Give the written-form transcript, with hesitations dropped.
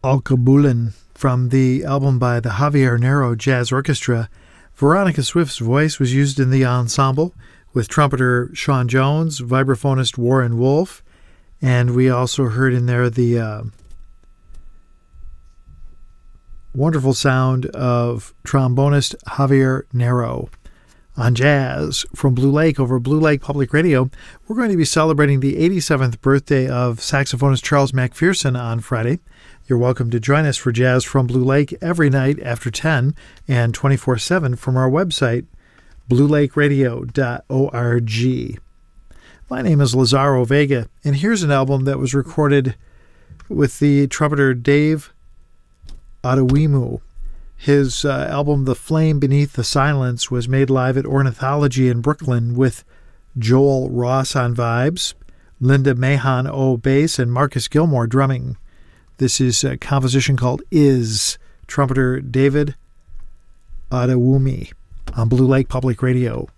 Alkebulan from the album by the Javier Narro Jazz Orchestra. Veronica Swift's voice was used in the ensemble with trumpeter Sean Jones, vibraphonist Warren Wolf, and we also heard in there the wonderful sound of trombonist Javier Narro. On Jazz from Blue Lake over Blue Lake Public Radio, we're going to be celebrating the 87th birthday of saxophonist Charles McPherson on Friday. You're welcome to join us for Jazz from Blue Lake every night after 10 and 24/7 from our website, bluelakeradio.org. My name is Lazaro Vega, and here's an album that was recorded with the trumpeter Dave Adewumu. His album, The Flame Beneath the Silence, was made live at Ornithology in Brooklyn with Joel Ross on vibes, Linda Mahon O bass, and Marcus Gilmore drumming. This is a composition called Is, trumpeter David Adewumi on Blue Lake Public Radio.